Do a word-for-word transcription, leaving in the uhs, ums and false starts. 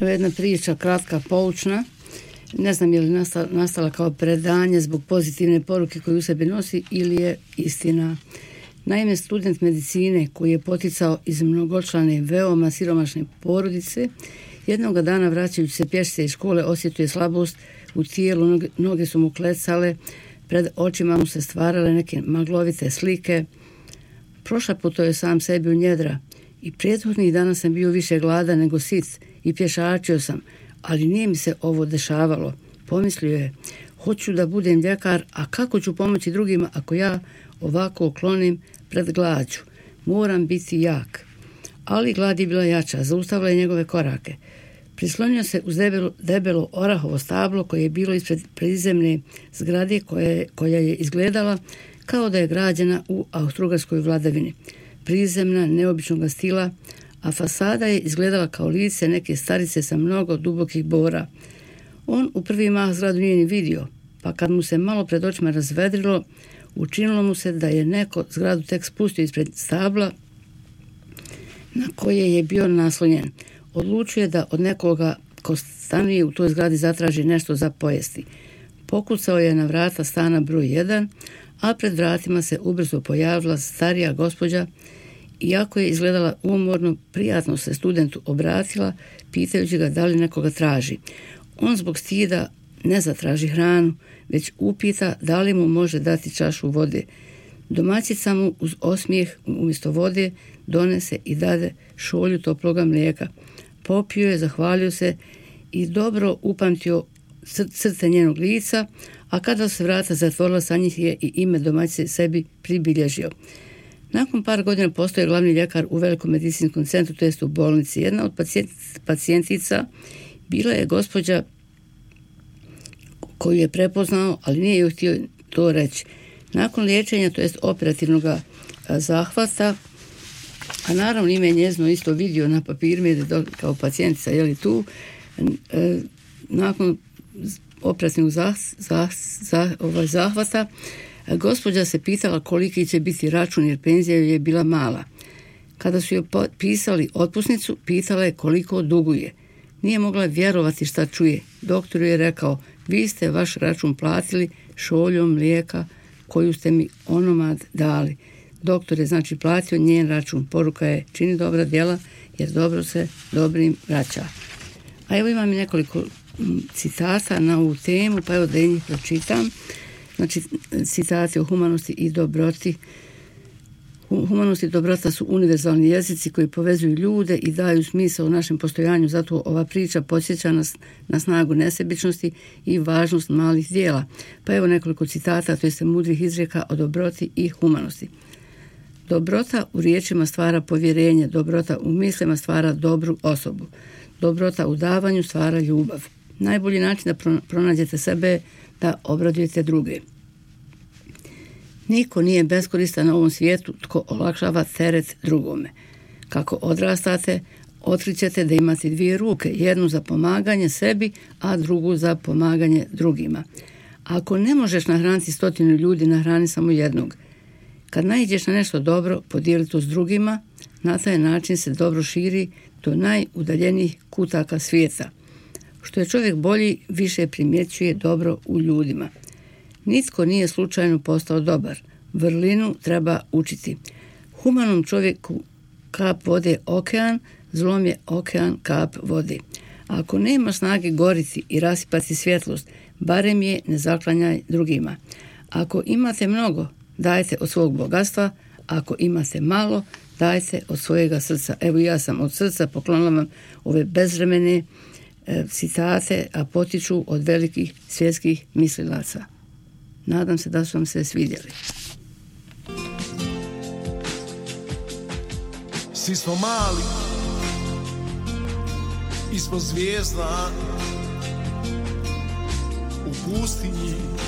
Ovo je jedna priča, kratka, poučna. Ne znam je li nastala, nastala kao predanje zbog pozitivne poruke koju u sebi nosi ili je istina. Naime, student medicine koji je poticao iz mnogočlane veoma siromašne porodice, jednoga dana vraćajući se pješice iz škole osjetio je slabost u tijelu, noge, noge su mu klecale, pred očima mu se stvarale neke maglovite slike. Prošla puto je sam sebi u njedra i prethodnih dana sam bio više gladan nego sit i pješačio sam, ali nije mi se ovo dešavalo. Pomislio je, hoću da budem ljekar, a kako ću pomoći drugima ako ja ovako oklonim pred glađu? Moram biti jak. Ali glad je bila jača, zaustavila je njegove korake. Prislonio se uz debelo, debelo orahovo stablo koje je bilo ispred prizemne zgrade koje, koja je izgledala kao da je građena u austrougarskoj vladavini. Prizemna, neobičnog stila, a fasada je izgledala kao lice neke starice sa mnogo dubokih bora. On u prvi mah zgradu nije ni vidio, pa kad mu se malo pred očima razvedrilo, učinilo mu se da je neko zgradu tek spustio ispred stabla na koje je bio naslonjen. Odlučio je da od nekoga ko stanuje u toj zgradi zatraži nešto za pojesti. Pokucao je na vrata stana broj jedan, a pred vratima se ubrzo pojavila starija gospođa. Iako je izgledala umorno, prijatno se studentu obratila, pitajući ga da li nekoga traži. On zbog stida ne zatraži hranu, već upita da li mu može dati čašu vode. Domaćica mu uz osmijeh umjesto vode donese i dade šolju toploga mlijeka. Popio je, zahvalio se i dobro upamtio crte njenog lica, a kada se vrata zatvorila, sa njih je i ime domaćice sebi pribilježio. Nakon par godina postao je glavni ljekar u velikom medicinskom centru, to jest u bolnici. Jedna od pacijentica bila je gospođa koju je prepoznao, ali nije joj htio to reći. Nakon liječenja, to jest operativnog zahvata, a naravno ime je njezino isto vidio na papirima kao pacijentica, je li tu, nakon operativnog zah, zah, zah, ovaj zahvata, gospođa se pitala koliki će biti račun jer penzija je bila mala. Kada su joj pisali otpusnicu, pitala je koliko duguje. Nije mogla vjerovati šta čuje. Doktor je rekao, vi ste vaš račun platili šoljom mlijeka koju ste mi onomad dali. Doktor je znači platio njen račun. Poruka je, čini dobra djela jer dobro se dobrim vraća. A evo imam i nekoliko citata na ovu temu, pa evo da i njih pročitam. Znači, citati o humanosti i dobroti. Humanost i dobrota su univerzalni jezici koji povezuju ljude i daju smisao u našem postojanju. Zato ova priča podsjeća nas na snagu nesebičnosti i važnost malih dijela. Pa evo nekoliko citata, to jest mudrih izrijeka o dobroti i humanosti. Dobrota u riječima stvara povjerenje, dobrota u mislima stvara dobru osobu. Dobrota u davanju stvara ljubav. Najbolji način da pronađete sebe da obradujete druge. Niko nije beskoristan na ovom svijetu tko olakšava teret drugome. Kako odrastate, otkrićete da imate dvije ruke, jednu za pomaganje sebi, a drugu za pomaganje drugima. Ako ne možeš nahraniti stotinu ljudi, nahrani samo jednog. Kad naiđeš na nešto dobro, podijeli to s drugima, na taj način se dobro širi do najudaljenijih kutaka svijeta. Što je čovjek bolji, više primjećuje dobro u ljudima. Nitko nije slučajno postao dobar. Vrlinu treba učiti. Humanom čovjeku kap vode okean, zlom je okean kap vode. Ako nema snage goriti i rasipati svjetlost, barem je ne zaklanjaj drugima. Ako imate mnogo, dajte od svog bogatstva, ako imate malo, dajte od svojega srca. Evo ja sam od srca poklonila vam ove bezvremene e, citate, a potiču od velikih svjetskih mislilaca. Nadam se da su vam se svidjeli. Svi smo mali, ispod zvijezda, u pustinji